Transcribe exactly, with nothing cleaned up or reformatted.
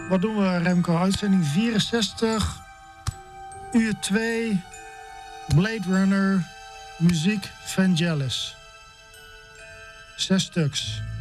Wat doen we, Remco? Uitzending vierenzestig, uur twee, Blade Runner, muziek Vangelis. Zes stuks.